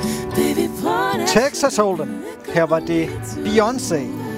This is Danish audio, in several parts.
Texas Hold'em. Her var det Beyoncé.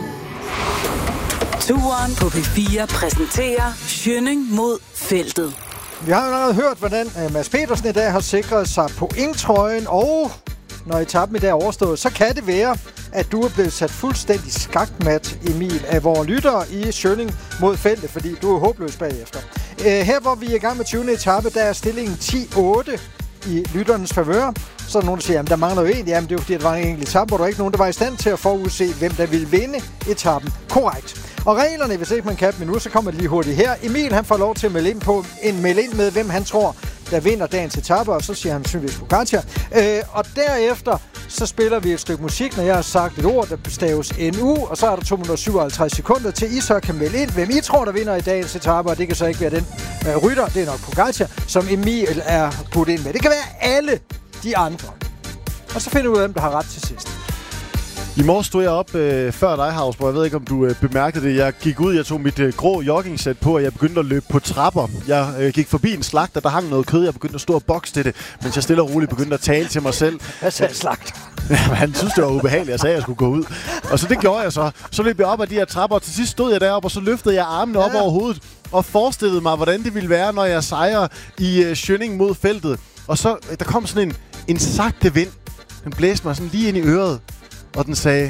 Turen på P4 præsenterer Schønning mod feltet. Vi har jo allerede hørt, hvordan Mads Petersen i dag har sikret sig pointtrøjen, og når etappen i dag er overstået, så kan det være, at du er blevet sat fuldstændig skakmat, Emil, af vores lyttere i Schønning mod feltet, fordi du er håbløs bagefter. Her hvor vi er i gang med 20. etape, der er stillingen 10-8 i lytternes favør. Så er der nogen, der siger, at der mangler jo en. Jamen, det er jo fordi, at der var en enkelt etape, hvor der ikke nogen, der var i stand til at forudse, hvem der ville vinde etappen. Korrekt. Og reglerne, hvis ikke man kan dem endnu, så kommer det lige hurtigt her. Emil, han får lov til at melde ind med, hvem han tror, der vinder dagens etape, og så siger han synligvis Pogacar. Og derefter, så spiller vi et stykke musik, når jeg har sagt et ord, der staves NU, og så er der 257 sekunder til I så kan melde ind, hvem I tror, der vinder i dagens etape, og det kan så ikke være den rytter, det er nok Pogacar, som Emil er puttet ind med. Det kan være alle de andre. Og så finder vi ud af, hvem der har ret til sidst. I morges stod jeg op før dig, Havsborg. Jeg ved ikke, om du bemærkede det. Jeg gik ud, jeg tog mit grå joggingsæt på, og jeg begyndte at løbe på trapper. Jeg gik forbi en slagter, der hang noget kød. Jeg begyndte at stå og bokse til det, mens jeg stille og roligt begyndte at tale til mig selv. Jeg sagde slagter. Han synes, det var ubehageligt. Jeg sagde, at jeg skulle gå ud. Og så det gjorde jeg så. Så løb jeg op ad de her trapper, og til sidst stod jeg deroppe, og så løftede jeg armene op over hovedet og forestillede mig, hvordan det ville være, når jeg sejrer i Schønning mod feltet. Og så der kom sådan en sagte vind. Den blæste mig sådan lige ind i øret. Og den sagde,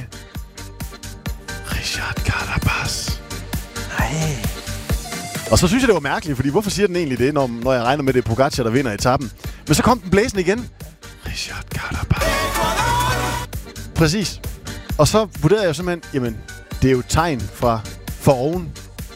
Richard Carapaz. Nej. Og så synes jeg, det var mærkeligt, fordi hvorfor siger den egentlig det, når jeg regner med, det er Pogacar, der vinder etappen? Men så kom den blæsende igen. Richard Carapaz. Præcis. Og så vurderede jeg simpelthen, jamen, det er jo et tegn fra oven.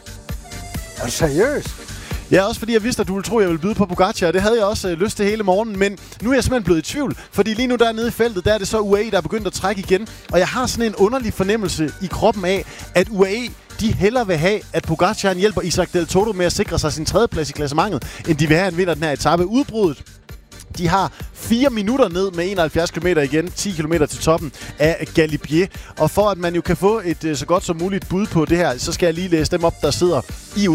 Er du seriøs? Ja, også fordi jeg vidste, at du ville tro, at jeg ville byde på Pogacar, og det havde jeg også lyst til hele morgenen, men nu er jeg simpelthen blevet i tvivl, fordi lige nu dernede i feltet, der er det så UAE, der er begyndt at trække igen, og jeg har sådan en underlig fornemmelse i kroppen af, at UAE, de hellere vil have, at Pogacar hjælper Isaac Del Toto med at sikre sig sin tredjeplads i klassementet, end de vil have, at han vinder den her etape. Udbruddet, de har 4 minutter ned med 71 km igen, 10 km til toppen af Galibier. Og for at man jo kan få et så godt som muligt bud på det her, så skal jeg lige læse dem op, der sidder i